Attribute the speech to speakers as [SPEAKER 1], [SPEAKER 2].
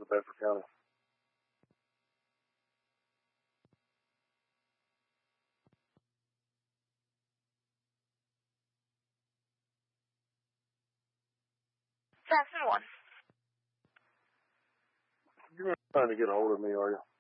[SPEAKER 1] Bedford County.
[SPEAKER 2] Jackson 1.
[SPEAKER 1] You're trying to get a hold of me, are you?